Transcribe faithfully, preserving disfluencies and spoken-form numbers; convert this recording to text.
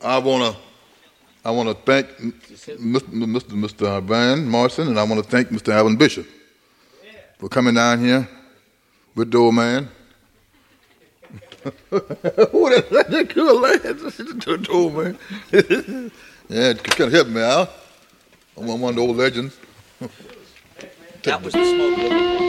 I wanna I wanna thank Mister Mister Van Morrison, and I wanna thank Mister Alvin Bishop for coming down here with the old man. Who that that good lad? The old man. Yeah, it kind of help me out. I'm one of the old legends. That was the smoke.